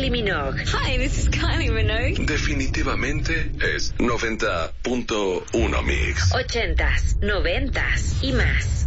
Kylie Minogue. Hi, this is Kylie Minogue. Definitivamente es 90.1 Mix. 80s, 90s y más.